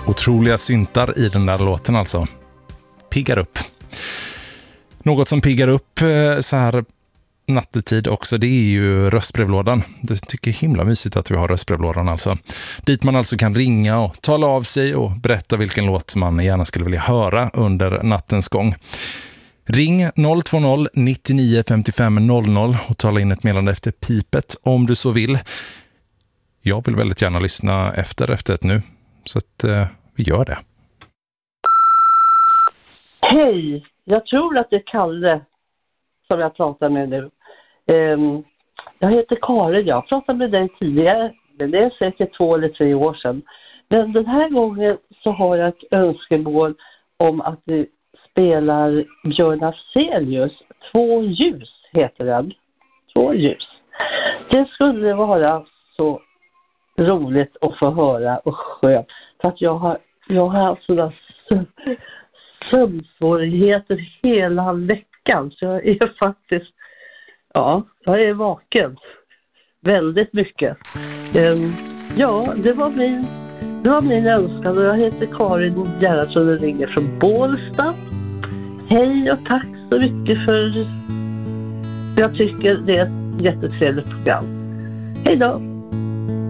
Otroliga syntar i den där låten alltså. Piggar upp. Något som piggar upp så här nattetid också, det är ju röstbrevlådan. Det tycker jag är himla mysigt att vi har röstbrevlådan alltså. Dit man alltså kan ringa och tala av sig och berätta vilken låt man gärna skulle vilja höra under nattens gång. Ring 020 99 55 00 och tala in ett meddelande efter pipet om du så vill. Jag vill väldigt gärna lyssna efter ett nu. Så att vi gör det. Hej, jag tror att det är Kalle som jag pratar med nu. Jag heter Karin, jag pratade med dig tidigare, men det är säkert 2 eller 3 år sedan. Men den här gången så har jag ett önskemål om att vi spelar Björn Afzelius. 2 ljus heter den. 2 ljus. Det skulle vara så roligt att få höra och skönt. För att jag har sådana sömnsvårigheter hela veckan. Så jag är faktiskt, jag är vaken. Väldigt mycket. Det var min önskan och jag heter Karin Gerhardsson och ringer från Bålsta. Hej och tack så mycket för jag tycker det är ett jättetrevligt program. Hej då!